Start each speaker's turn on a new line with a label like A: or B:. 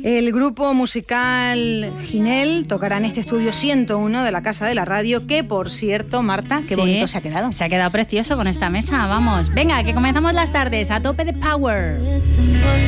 A: El grupo musical Ginel tocará en este estudio 101 de la Casa de la Radio, que por cierto, Marta, qué bonito se ha quedado.
B: Se ha quedado precioso con esta mesa, vamos. Venga, que comenzamos las tardes a tope de power.